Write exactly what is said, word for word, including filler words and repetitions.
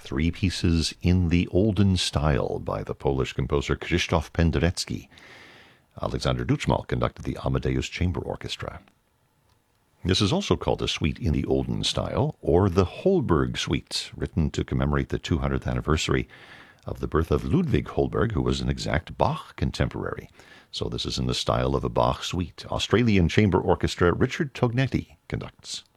three pieces in the olden style by the Polish composer Krzysztof Penderecki. Alexander Duczmal conducted the Amadeus Chamber Orchestra. This is also called a suite in the olden style, or the Holberg Suite, written to commemorate the two hundredth anniversary of the birth of Ludwig Holberg, who was an exact Bach contemporary. So this is in the style of a Bach suite. Australian Chamber Orchestra, Richard Tognetti conducts.